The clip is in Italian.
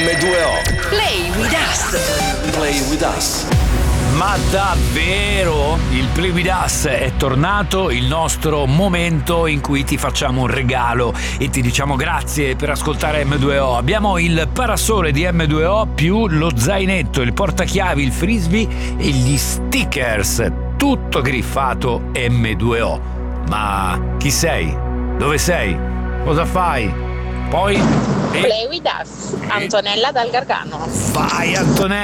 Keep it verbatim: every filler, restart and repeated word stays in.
emme due o. Play with us. Play with us. Ma davvero? Il Play With Us è tornato, il nostro momento in cui ti facciamo un regalo e ti diciamo grazie per ascoltare emme due o. Abbiamo il parasole di emme due o più lo zainetto, il portachiavi, il frisbee e gli stickers. Tutto griffato emme due o. Ma chi sei? Dove sei? Cosa fai? Poi... Play with us. Antonella dal Gargano. Vai Antonella!